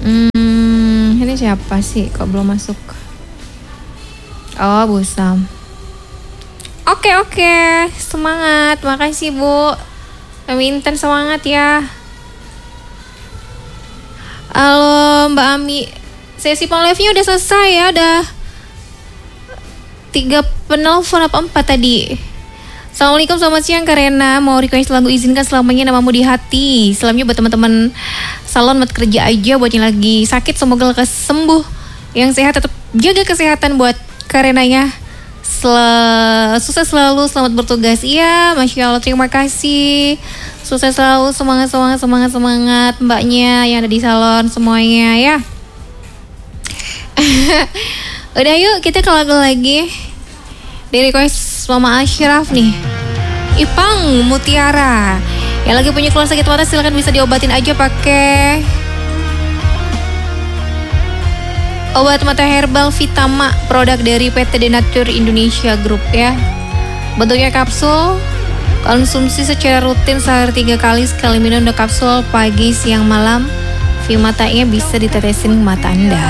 Ini siapa sih? Kok belum masuk? Oh, Busam. Oke. Semangat. Makasih, Bu. Kami Intan semangat ya. Halo, Mbak Ami. Sesi live-nya udah selesai ya. Udah 3 penelpon apa 4 tadi. Assalamualaikum, selamat siang Kak Rena. Mau request lagu Izinkan Selamanya Namamu di Hati. Selamanya buat teman-teman salon buat kerja aja, buat yang lagi sakit semoga lekas sembuh. Yang sehat tetap jaga kesehatan buat Kak Renanya. Sukses selalu, selamat bertugas. Iya, Masya Allah, terima kasih. Sukses selalu, semangat mbaknya yang ada di salon semuanya ya. Udah yuk kita ke lagu lagi. Di request Mama Ashraf nih, Ipang Mutiara. Yang lagi punya keluhan sakit mata silakan bisa diobatin aja pakai obat mata herbal Vitama, produk dari PT Denatur Indonesia Group ya. Bentuknya kapsul, konsumsi secara rutin sehari 3 kali, sekali minum 2 kapsul pagi, siang, malam. Vimatanya bisa ditetesin ke mata Anda.